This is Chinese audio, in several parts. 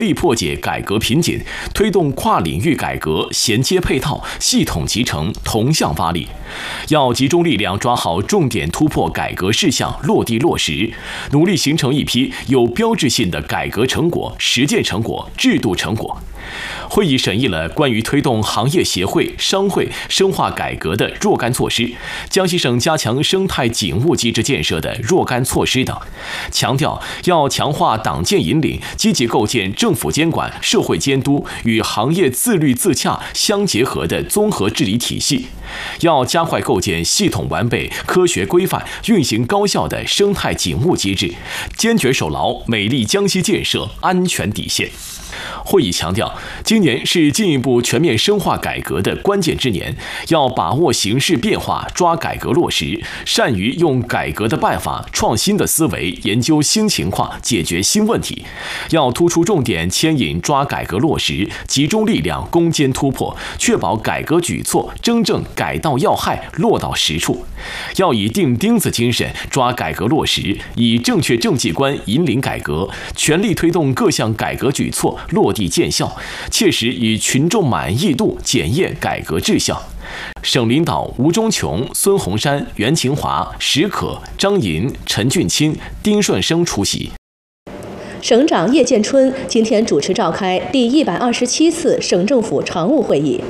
力破解改革瓶颈，推动跨领域改革衔接配套、系统集成、同向发力。要集中力量抓好重点突破改革事项落地落实，努力形成一批有标志性的改革成果、实践成果、制度成果。会议审议了关于推动行业协会、商会深化改革的若干措施，江西省加强生态警务机制建设的若干措施等，强调要强化党建引领，积极构建政府监管、社会监督与行业自律自洽相结合的综合治理体系，要加快构建系统完备、科学规范、运行高效的生态警务机制，坚决守牢美丽江西建设安全底线。会议强调，今年是进一步全面深化改革的关键之年，要把握形势变化，抓改革落实，善于用改革的办法、创新的思维研究新情况，解决新问题。要突出重点牵引抓改革落实，集中力量攻坚突破，确保改革举措真正改到要害、落到实处。要以钉钉子精神抓改革落实，以正确政绩观引领改革，全力推动各项改革举措落地见效，切实以群众满意度检验改革质效。省领导吴忠琼、孙洪山、袁勤华、石可、张银、陈俊钦、丁顺生出席。 省长叶建春今天主持召开第127次省政府常务会议。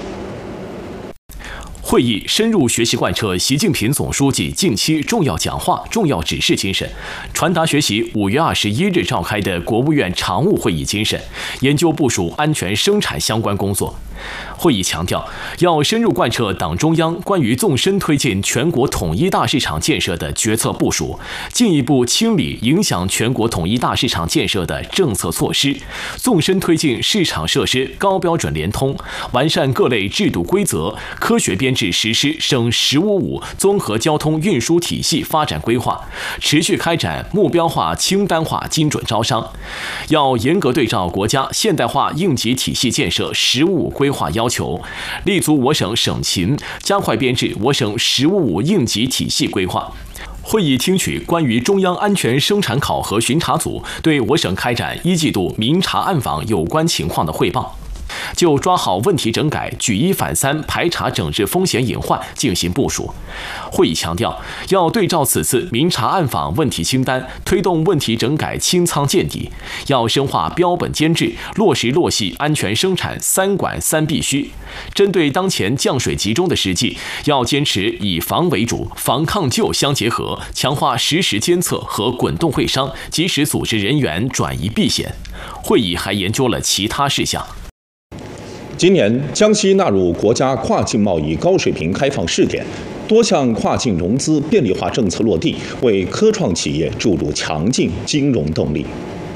会议深入学习贯彻习近平总书记近期重要讲话、重要指示精神，传达学习5月21日召开的国务院常务会议精神，研究部署安全生产相关工作。会议强调，要深入贯彻党中央关于纵深推进全国统一大市场建设的决策部署，进一步清理影响全国统一大市场建设的政策措施，纵深推进市场设施高标准联通，完善各类制度规则，科学编制实施省“1055”综合交通运输体系发展规划，持续开展目标化、清单化精准招商。要严格对照国家现代化应急体系建设“1055”规划要求，立足我省省情，加快编制我省“1055”应急体系规划。会议听取关于中央安全生产考核巡查组对我省开展1季度明察暗访有关情况的汇报，就抓好问题整改、举一反三、排查整治风险隐患进行部署。会议强调，要对照此次明察暗访问题清单，推动问题整改清仓见底；要深化标本兼治，落实落细安全生产3管3必须。针对当前降水集中的实际，要坚持以防为主、防抗救相结合，强化实时监测和滚动会商，及时组织人员转移避险。会议还研究了其他事项。 今年，江西纳入国家跨境贸易高水平开放试点，多项跨境融资便利化政策落地，为科创企业注入强劲金融动力。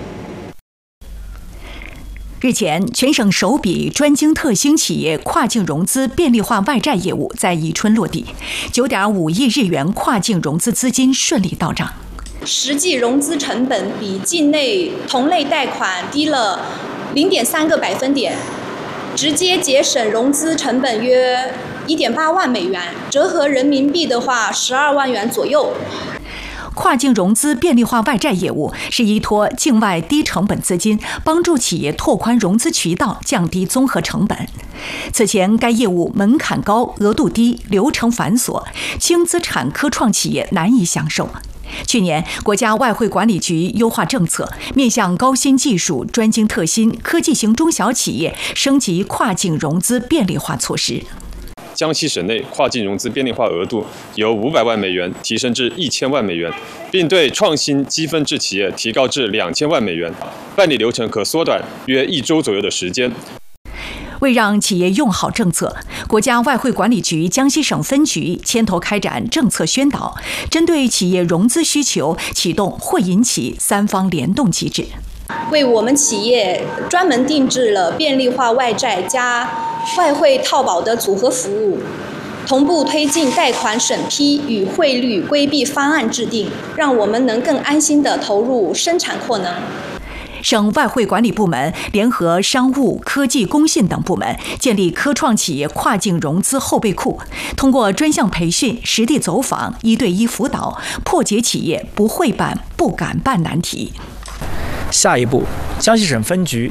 日前，全省首笔专精特新企业跨境融资便利化外债业务在宜春落地，9.5亿日元跨境融资资金顺利到账， 实际融资成本比境内同类贷款低了0.3个百分点，直接节省融资成本约1.8万美元，折合人民币的话12万元左右。 跨境融资便利化外债业务是依托境外低成本资金，帮助企业拓宽融资渠道，降低综合成本。此前，该业务门槛高、额度低、流程繁琐，轻资产科创企业难以享受。去年，国家外汇管理局优化政策，面向高新技术、专精特新、科技型中小企业，升级跨境融资便利化措施。 江西省内跨境融资便利化额度由500万美元提升至1000万美元，并对创新积分制企业提高至2000万美元，办理流程可缩短约1周左右的时间。 为让企业用好政策，国家外汇管理局江西省分局牵头开展政策宣导，针对企业融资需求，启动会银企3方联动机制， 为我们企业专门定制了便利化外债加外汇套保的组合服务，同步推进贷款审批与汇率规避方案制定，让我们能更安心地投入生产扩能。 省外汇管理部门联合商务、科技、工信等部门，建立科创企业跨境融资后备库，通过专项培训、实地走访、1对1辅导，破解企业不会办、不敢办难题。 下一步，江西省分局